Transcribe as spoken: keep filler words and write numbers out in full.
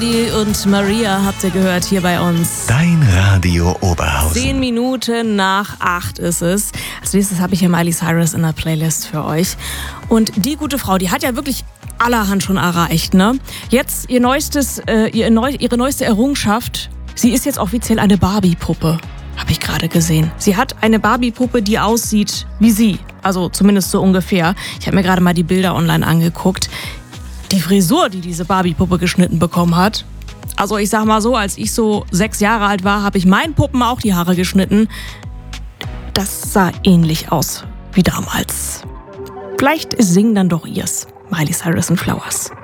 Und Maria habt ihr gehört hier bei uns. Dein Radio Oberhausen. Zehn Minuten nach acht ist es. Als nächstes habe ich hier Miley Cyrus in der Playlist für euch. Und die gute Frau, die hat ja wirklich allerhand schon erreicht, ne? Jetzt ihr neuestes, äh, ihr neu, ihre neueste Errungenschaft. Sie ist jetzt offiziell eine Barbie-Puppe, habe ich gerade gesehen. Sie hat eine Barbie-Puppe, die aussieht wie sie. Also zumindest so ungefähr. Ich habe mir gerade mal die Bilder online angeguckt. Die Frisur, die diese Barbie-Puppe geschnitten bekommen hat. Also ich sag mal so, als ich so sechs Jahre alt war, habe ich meinen Puppen auch die Haare geschnitten. Das sah ähnlich aus wie damals. Vielleicht singen dann doch ihrs. Miley Cyrus and Flowers.